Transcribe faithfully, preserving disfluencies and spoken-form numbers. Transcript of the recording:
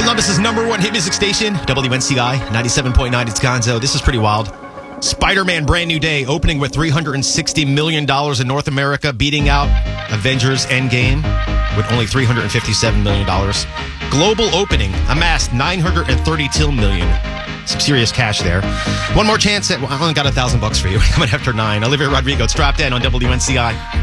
Columbus's number one hit music station, W N C I ninety-seven point nine. It's Gonzo. This is pretty wild. Spider-Man Brand New Day opening with three hundred sixty million dollars in North America, beating out Avengers Endgame with only three hundred fifty-seven million dollars. Global opening amassed nine hundred thirty-two million dollars. Some serious cash there. One more chance at, well, I only got a thousand bucks for you. Coming after nine. Olivia Rodrigo, it's dropped in on W N C I.